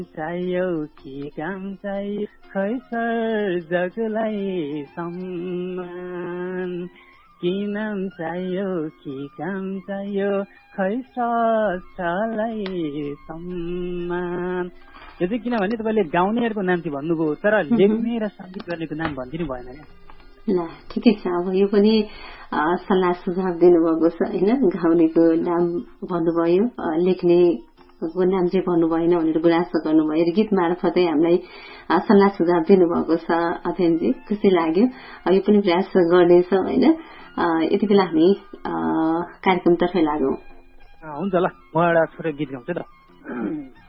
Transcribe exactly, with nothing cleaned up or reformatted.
चाहियो कि काम चाहियो खै सर जगलाई सम्मान कि नाम चाहियो कि काम चाहियो खै स्रष्टालाई सम्मान। यो चाहिँ किनभने तपाईँले गाउनेहरूको नाम चाहिँ भन्नुभयो तर लेख्ने र सङ्गीत गर्नेको नाम भनिदिनु भएन क्या। ल ठिकै छ, अब यो पनि सल्लाह सुझाव दिनुभएको छ होइन। गाउनेको नाम भन्नुभयो, लेख्नेको नाम चाहिँ भन्नु भएन भनेर गुनासो गर्नुभयो र गीत मार्फतै हामीलाई सल्लाह सुझाव दिनुभएको छ। अध्ययनजी खुसी लाग्यो, यो पनि प्रयास गर्नेछ होइन। यति बेला हामी कार्यक्रमतर्फै लागौँ। हुन्छ ल, म एउटा छोटो गीत गाउँछु त।